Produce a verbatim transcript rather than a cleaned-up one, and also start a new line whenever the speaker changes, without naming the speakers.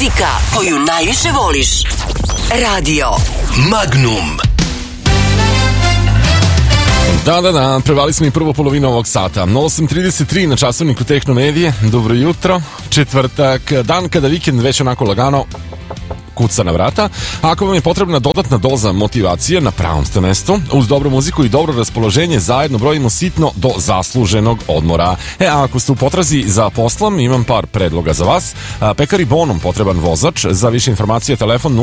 Muzika koju najviše voliš. Radio Magnum.
Da, da, da, prevali smo i prvu polovinu ovog sata. osam trideset tri na časovniku Tehno Medije. Dobro jutro. Četvrtak, dan kada vikend već onako lagano kuca na vrata. Ako vam je potrebna dodatna doza motivacije, na pravom ste mestu. Uz dobru muziku i dobro raspoloženje zajedno brojimo sitno do zasluženog odmora. E, a ako ste u potrazi za poslom, imam par predloga za vas. Pekari Bonom potreban vozač. Za više informacije telefon